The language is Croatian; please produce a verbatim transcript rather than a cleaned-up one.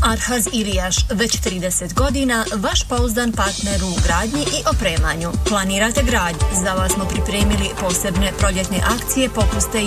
Arhaz Ilijaš, već trideset godina, vaš pouzdan partner u gradnji i opremanju. Planirate gradnju? Za vas smo pripremili posebne proljetne akcije, popuste